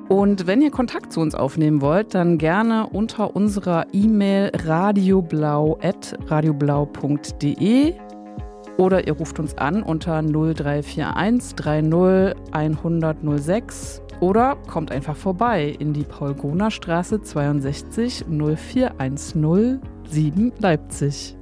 Und wenn ihr Kontakt zu uns aufnehmen wollt, dann gerne unter unserer E-Mail radioblau@radioblau.de oder ihr ruft uns an unter 0341 30 100 06 oder kommt einfach vorbei in die Paul-Gruner-Straße 62 04107 Leipzig.